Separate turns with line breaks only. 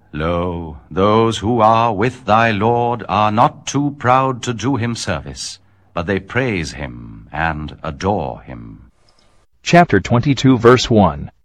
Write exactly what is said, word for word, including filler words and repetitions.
Lo, those who are with thy Lord are not too proud to do him service, but they praise him and adore him.
Chapter twenty-two, verse one.